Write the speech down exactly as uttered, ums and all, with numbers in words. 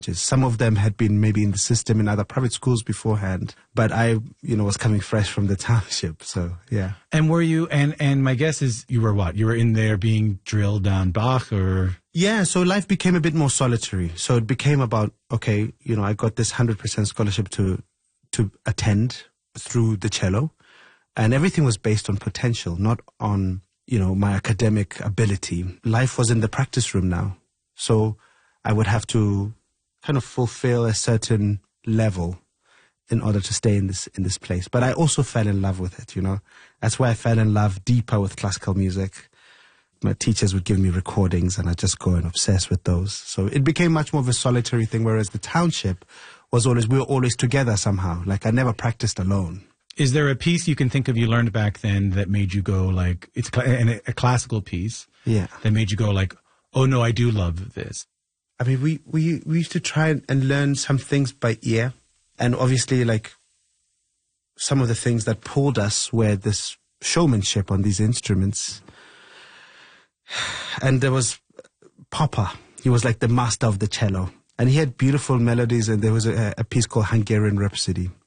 Some of them had been maybe in the system in other private schools beforehand, but I, you know, was coming fresh from the township. So, yeah. And were you, and, and my guess is you were what? You were in there being drilled down Bach or? Yeah, so life became a bit more solitary. So it became about, okay, you know, I got this one hundred percent scholarship to, to attend through the cello, and everything was based on potential, not on, you know, my academic ability. Life was in the practice room now. So I would have to kind of fulfill a certain level in order to stay in this in this place. But I also fell in love with it, you know. That's why I fell in love deeper with classical music. My teachers would give me recordings and I'd just go and obsess with those. So it became much more of a solitary thing, whereas the township was always, we were always together somehow. Like I never practiced alone. Is there a piece you can think of you learned back then that made you go like, it's a, a classical piece yeah. that made you go like, oh no, I do love this? I mean, we, we, we used to try and learn some things by ear. And obviously, like, some of the things that pulled us were this showmanship on these instruments. And there was Popper. He was like the master of the cello. And he had beautiful melodies, and there was a, a piece called Hungarian Rhapsody.